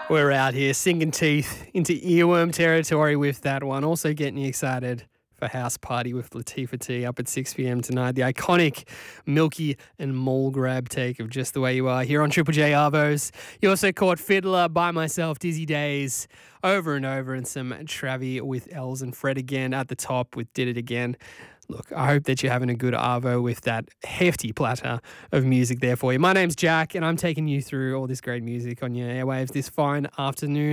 We're out here sinking teeth into earworm territory with that one. Also getting you excited for House Party with Latifah T up at 6 p.m. tonight. The iconic Milky and Mole Grab take of Just the Way You Are here on Triple J Arvos. You also caught Fiddler, By Myself, Dizzy Days over and over, and some Travi with Els and Fred again at the top with Did It Again. Look, I hope that you're having a good Arvo with that hefty platter of music there for you. My name's Jack, and I'm taking you through all this great music on your airwaves this fine afternoon.